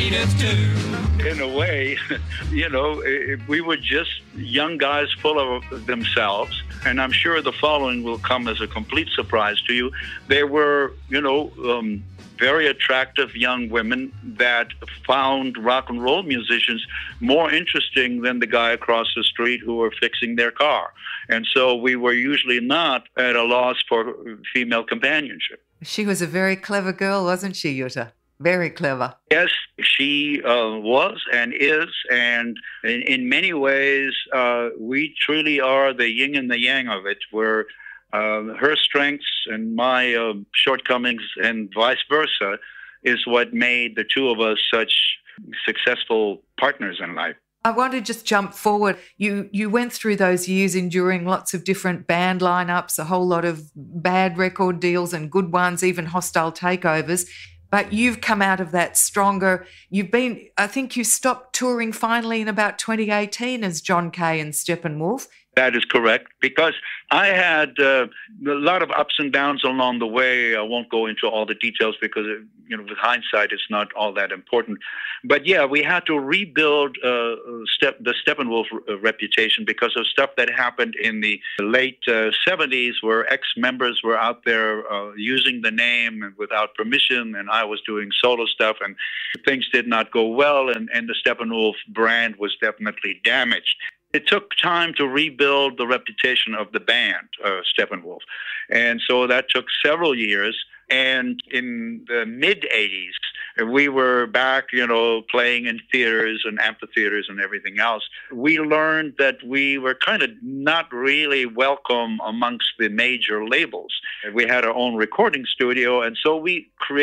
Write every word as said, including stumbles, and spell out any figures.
native too. In a way, you know, eh, we were just young guys full of themselves, and I'm sure the following will come as a complete surprise to you. They were, you know, um, very attractive young women that found rock and roll musicians more interesting than the guy across the street who were fixing their car. And so we were usually not at a loss for female companionship. She was a very clever girl, wasn't she, Jutta? Very clever. Yes, she uh, was and is, and in, in many ways, uh, we truly are the yin and the yang of it, where uh, her strengths and my uh, shortcomings and vice versa is what made the two of us such successful partners in life. I want to just jump forward. You you went through those years enduring lots of different band lineups, a whole lot of bad record deals and good ones, even hostile takeovers. But you've come out of that stronger. You've been, I think you stopped touring finally in about twenty eighteen as John Kay and Steppenwolf. That is correct, because I had uh, a lot of ups and downs along the way. I won't go into all the details because, you know, with hindsight, it's not all that important. But yeah, we had to rebuild uh, step, the Steppenwolf reputation because of stuff that happened in the late uh, seventies, where ex-members were out there uh, using the name without permission, and I was doing solo stuff, and things did not go well, and, and the Steppenwolf brand was definitely damaged. It took time to rebuild the reputation of the band, uh, Steppenwolf. And so that took several years. And in the mid-eighties, we were back, you know, playing in theaters and amphitheaters and everything else. We learned that we were kind of not really welcome amongst the major labels. We had our own recording studio, and so we created